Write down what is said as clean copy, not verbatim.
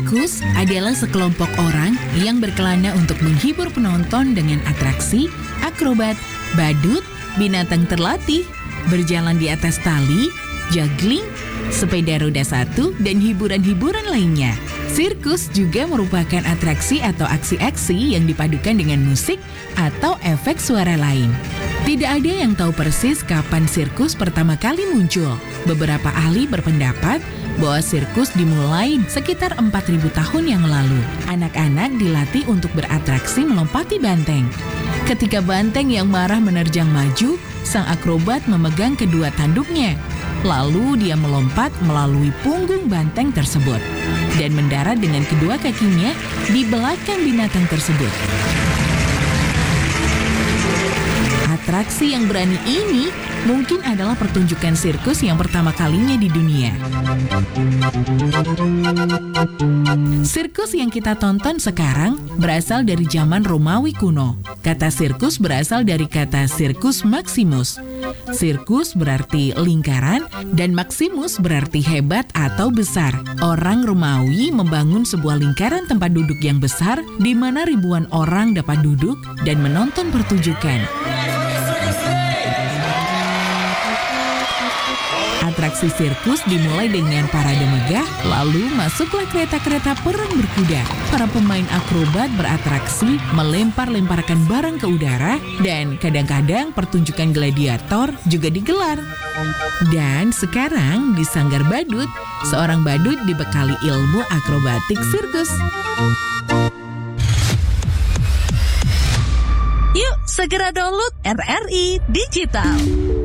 Sirkus adalah sekelompok orang yang berkelana untuk menghibur penonton dengan atraksi, akrobat, badut, binatang terlatih, berjalan di atas tali, juggling, sepeda roda satu, dan hiburan-hiburan lainnya. Sirkus juga merupakan atraksi atau aksi-aksi yang dipadukan dengan musik atau efek suara lain. Tidak ada yang tahu persis kapan sirkus pertama kali muncul. Beberapa ahli berpendapat bahwa sirkus dimulai sekitar 4.000 tahun yang lalu. Anak-anak dilatih untuk beratraksi melompati banteng. Ketika banteng yang marah menerjang maju, sang akrobat memegang kedua tanduknya. Lalu dia melompat melalui punggung banteng tersebut dan mendarat dengan kedua kakinya di belakang binatang tersebut. Atraksi yang berani ini mungkin adalah pertunjukan sirkus yang pertama kalinya di dunia. Sirkus yang kita tonton sekarang berasal dari zaman Romawi kuno. Kata sirkus berasal dari kata Circus Maximus. Sirkus berarti lingkaran dan Maximus berarti hebat atau besar. Orang Romawi membangun sebuah lingkaran tempat duduk yang besar di mana ribuan orang dapat duduk dan menonton pertunjukan. Atraksi sirkus dimulai dengan parade megah, lalu masuklah kereta-kereta perang berkuda. Para pemain akrobat beratraksi melempar-lemparkan barang ke udara, dan kadang-kadang pertunjukan gladiator juga digelar. Dan sekarang di Sanggar Badut, seorang badut dibekali ilmu akrobatik sirkus. Yuk segera download RRI Digital.